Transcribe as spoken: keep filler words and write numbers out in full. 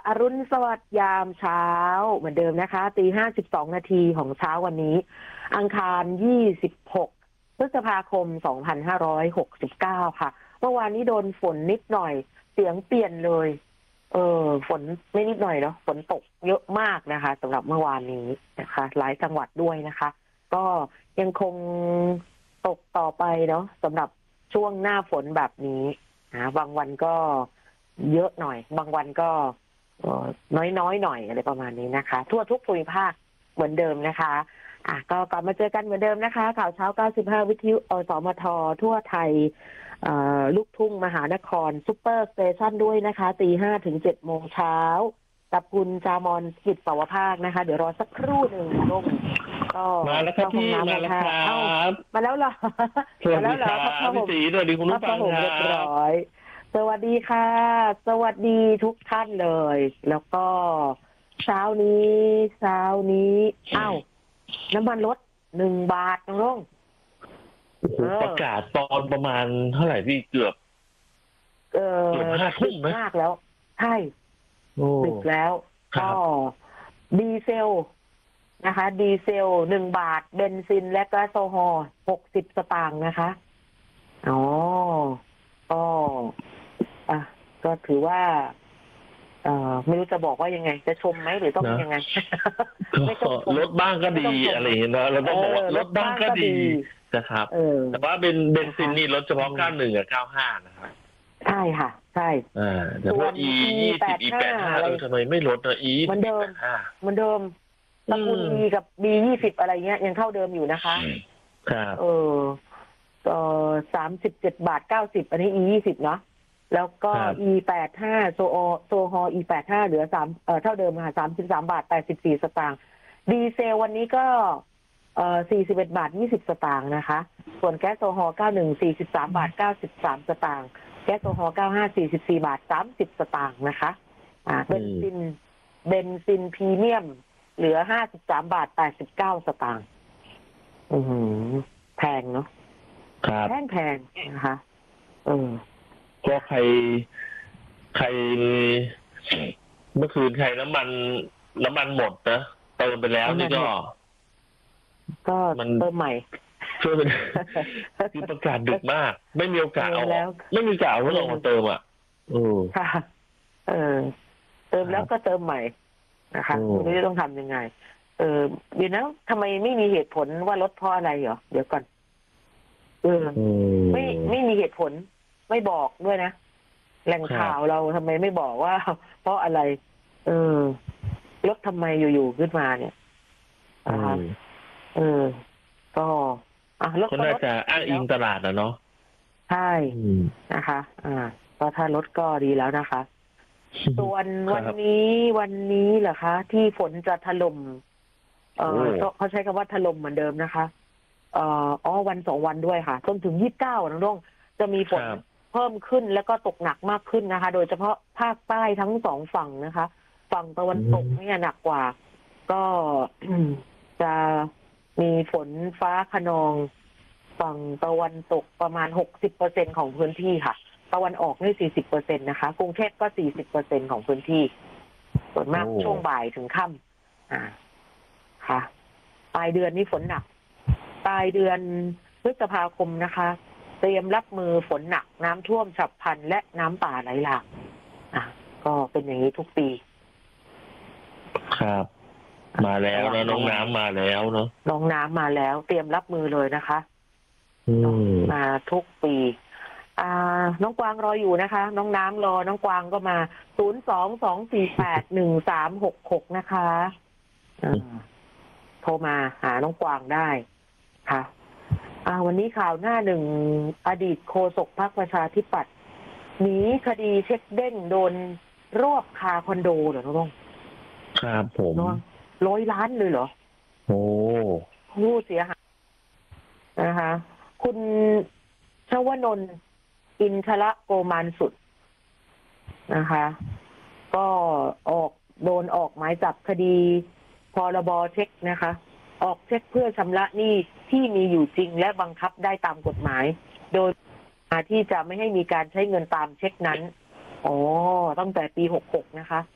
อรุณสวัสดิ์ยามเช้าเหมือนเดิมนะคะตีห้าสิบสองนาทีของเช้าวันนี้อังคารยี่สิบหกพฤษภาคมสองพันห้าร้อยหกสิบเก้าค่ะเมื่อวานนี้โดนฝนนิดหน่อยเสียงเปลี่ยนเลยเออฝนไม่นิดหน่อยเนาะฝนตกเยอะมากนะคะสำหรับเมื่อวานนี้นะคะหลายจังหวัดด้วยนะคะก็ยังคงตกต่อไปเนาะสำหรับช่วงหน้าฝนแบบนี้นะบางวันก็เยอะหน่อยบางวันก็น้อยๆหน่อยอะไรประมาณนี้นะคะทั่วทุกภูมิภาคเหมือนเดิมนะคะอ่ะก็กลับมาเจอกันเหมือนเดิมนะคะข่าวเช้าเก้าสิบห้าวิทยุอสมททั่วไทยลูกทุ่งมหานครซุปเปอร์สเตชันด้วยนะคะตีห้าถึงเจ็ดโมงเช้ากับคุณจามอนกิจสวภาคนะคะเดี๋ยวรอสักครู่หนึ่งลงก็มาแล้วครับพี่มาแล้วครับมาแล้วเหรอมาแล้วเหรอครับพี่สีสวัสดีคุณผู้ฟังครับเรียบร้อยสวัสดีค่ะสวัสดีทุกท่านเลยแล้วก็เช้านี้เช้านี้อ้าวน้ำมันลดหนึ่งบาทน้องลุงประกาศตอนประมาณเท่าไหร่พี่เกือบเออห้าทุ่มมากแล้วใช่ดึกแล้วก็ดีเซลนะคะดีเซลหนึ่งบาทเบนซินและแก๊สโซฮอล์หกสิบสตางค์นะคะอ๋อก็อ่ะก็ถือว่าเอ่อไม่รู้จะบอกว่ายังไงจะชมไหมหรือต้องยังไงลดบ้างก็ดีอะไรอย่างเงี้ยเราต้องบอกว่าลดบ้างก็ดีนะครับแต่ว่าเป็นเบนซินนี่ลดเฉพาะเก้าหนึ่งกับเก้าห้านะครับใช่ค่ะใช่อ่าแต่พวก E ยี่สิบ E แปดห้าเออทำไมไม่ลดนะ E เหมือนเดิมเหมือนเดิมตระกูล E กับ B ยี่สิบอะไรเงี้ยยังเท่าเดิมอยู่นะคะครับเออก็สามสิบเจ็ดบาทเก้าสิบอันนี้ E ยี่สิบเนาะแล้วก็ E แปดห้าโซโอโซฮอ E แปดห้าเหลือสามเอ่อเท่าเดิมค่ะสามสิบสามบาทแปดสิบสี่สตางค์ดีเซลวันนี้ก็เอ่อสี่สิบเอ็ดบาทยี่สิบสตางค์นะคะส่วนแก๊สโซฮอเก้าหนึ่ง สี่สิบสามบาทเก้าสิบสามสตางค์แก๊สโซฮอเก้าห้า สี่สิบสี่บาทสามสิบสตางค์นะคะอ่าเบนซินเบนซินพรีเมียมเหลือห้าสิบสามบาทแปดสิบเก้าสตางค์อือแพงเนาะครับแพงแพงนะคะเออก็ใครใครเมื่อคืนใครน้ำมันน้ำมันหมดนะเติมไปแล้วนี่ก็ก็เติมใหม่ช่วยเป็นคือประกาศดึกมากไม่มีโอกาสเอาไม่มีโอกาสเอารถออกมาเติมอ่ะเออค่ะเออเติมแล้วก็เติมใหม่นะคะไม่รู้ต้องทำยังไงเออเดี๋ยวนะทำไมไม่มีเหตุผลว่าลดเพราะอะไรเหรอเดี๋ยวก่อนเออไม่ไม่มีเหตุผลไม่บอกด้วยนะแหล่งข่าวเราทำไมไม่บอกว่าเพราะอะไรเออลดทำไมอยู่ๆขึ้นมาเนี่ยอ่าเออก็อ่ะลดก็น่าจะอ้างอิงตลาดนะเนาะใช่นะคะ อ่าก็ถ้าลดก็ดีแล้วนะคะส่วนวันนี้วันนี้เหรอคะที่ฝนจะถล่มเออเขาใช้คำว่าถล่มเหมือนเดิมนะคะเอ่ออ๋อวันสองวันด้วยค่ะจนถึงยี่สิบเก้าน้องน้องจะมีฝนเพิ่มขึ้นแล้วก็ตกหนักมากขึ้นนะคะ โดยเฉพาะภาคใต้ทั้งสองฝั่งนะคะฝั่งตะวันตกเนี่ยหนักกว่าก็จะมีฝนฟ้าคะนองฝั่งตะวันตกประมาณหกสิบเปอร์เซ็นของพื้นที่ค่ะตะวันออกนี่สี่สิบเปอร์เซ็นต์นะคะกรุงเทพก็สี่สิบเปอร์เซ็นของพื้นที่ส่วนมากช่วงบ่ายถึงค่ำอ่าค่ะปลายเดือนนี้ฝนหนักปลายเดือนพฤษภาคมนะคะเตรียมรับมือฝนหนักน้ำท่วมฉับพลันและน้ำป่าไหลหลากอ่ะก็เป็นอย่างนี้ทุกปีครับมาแล้วนะน้องน้ำมาแล้วเนาะน้องน้ำมาแล้วเตรียมรับมือเลยนะคะมาทุกปีอ่าน้องกวางรออยู่นะคะน้องน้ำรอน้องกวางก็มาศูนย์สองสองสี่แปดหนึ่งสามหกหกนะคะอ่าโทรมาหาน้องกวางได้ค่ะอ่าวันนี้ข่าวหน้าหนึ่งอดีตโฆษกพรรคประชาธิปัตย์หนีคดีเช็คเด้งโดนรวบคาคอนโดเหรอน้องครับผมร้อยล้านเลยเหรอโอ้ผู้เสียหายนะคะคุณชวนนท์อินทระโกมานสุดนะคะก็ออกโดนออกหมายจับคดีพรบเช็คนะคะออกเช็คเพื่อชำระหนี้ที่มีอยู่จริงและบังคับได้ตามกฎหมายโดยที่จะไม่ให้มีการใช้เงินตามเช็คนั้นอ๋อตั้งแต่ปีหกหกนะคะ